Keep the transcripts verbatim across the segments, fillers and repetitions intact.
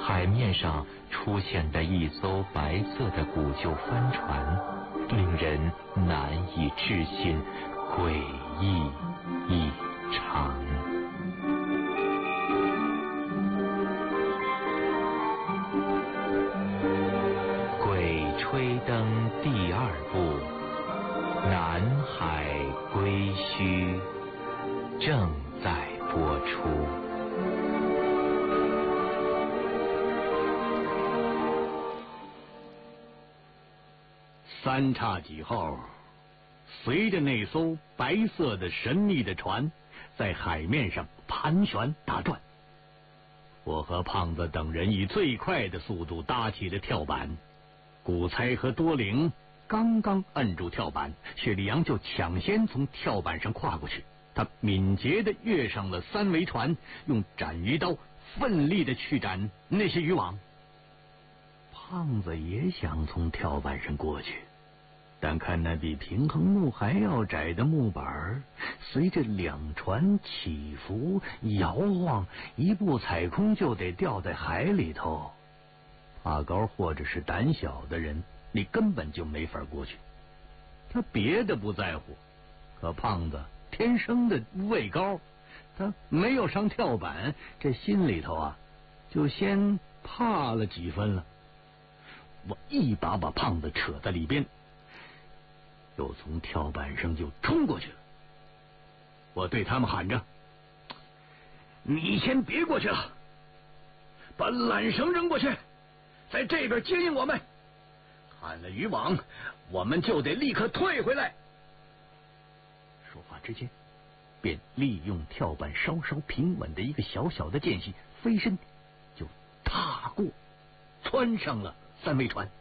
海面上出现的一艘白色的古旧帆船，令人难以置信，诡异异常。《鬼吹灯》第二部《南海归墟》正在播出。 三叉戟后，随着那艘白色的神秘的船在海面上盘旋打转，我和胖子等人以最快的速度搭起了跳板。古猜和多灵刚刚摁住跳板，雪莉杨就抢先从跳板上跨过去。他敏捷地跃上了三桅船，用斩鱼刀奋力地去斩那些渔网。胖子也想从跳板上过去，但看那比平衡木还要窄的木板，随着两船起伏摇晃，一步踩空就得掉在海里头。怕高或者是胆小的人，你根本就没法过去。他别的不在乎，可胖子天生的畏高，他没有上跳板，这心里头啊就先怕了几分了。我一把把胖子扯在里边，又从跳板上就冲过去了。我对他们喊着：“你先别过去了，把缆绳扔过去，在这边接应我们。看了渔网，我们就得立刻退回来。”说话之间，便利用跳板稍稍平稳的一个小小的间隙，飞身就踏过，窜上了三桅船。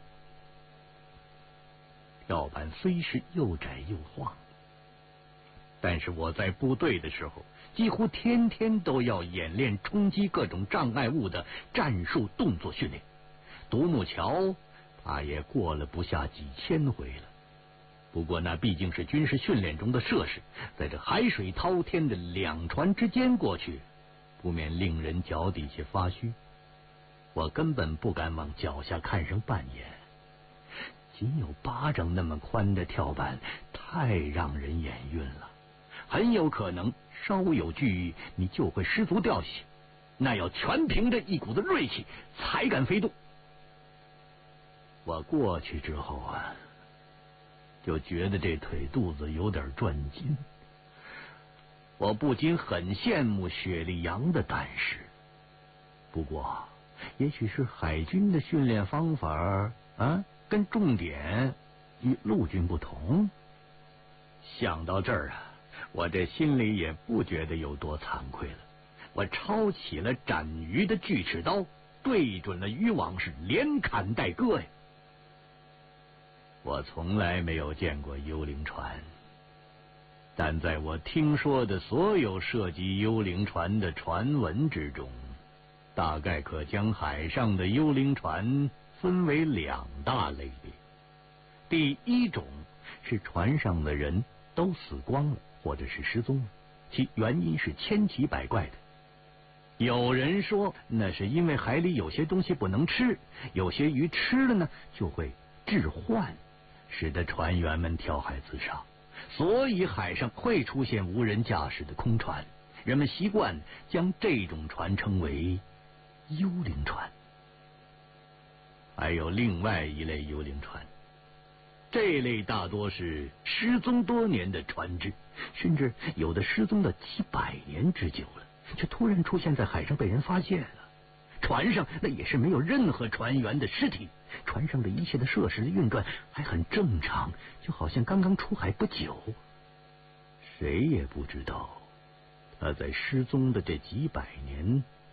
跳板虽是又窄又晃，但是我在部队的时候，几乎天天都要演练冲击各种障碍物的战术动作训练。独木桥他也过了不下几千回了。不过那毕竟是军事训练中的设施，在这海水滔天的两船之间过去，不免令人脚底下发虚。我根本不敢往脚下看上半眼，仅有巴掌那么宽的跳板太让人眼晕了，很有可能稍有惧意，你就会失足掉下，那要全凭着一股子锐气才敢飞动。我过去之后啊，就觉得这腿肚子有点转筋，我不禁很羡慕雪莉杨的胆识。不过也许是海军的训练方法啊，跟重点与陆军不同。想到这儿啊，我这心里也不觉得有多惭愧了。我抄起了斩鱼的锯齿刀，对准了渔网，是连砍带割呀。我从来没有见过幽灵船，但在我听说的所有涉及幽灵船的传闻之中，大概可将海上的幽灵船分为两大类别。第一种是船上的人都死光了，或者是失踪了，其原因是千奇百怪的。有人说那是因为海里有些东西不能吃，有些鱼吃了呢就会致幻，使得船员们跳海自杀，所以海上会出现无人驾驶的空船，人们习惯将这种船称为幽灵船。还有另外一类幽灵船，这类大多是失踪多年的船只，甚至有的失踪了几百年之久了，却突然出现在海上被人发现了。船上那也是没有任何船员的尸体，船上的一切的设施的运转还很正常，就好像刚刚出海不久。谁也不知道他在失踪的这几百年